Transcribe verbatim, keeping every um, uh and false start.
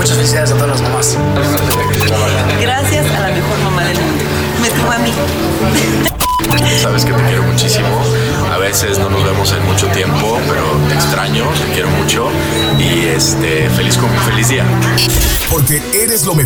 muchas felicidades a todas las mamás. Gracias a la mejor mamá del mundo. Me tuvo a mí. Sabes que te quiero muchísimo. A veces no nos vemos en mucho tiempo, pero te extraño, te quiero mucho y este feliz con feliz día. Porque eres lo mejor.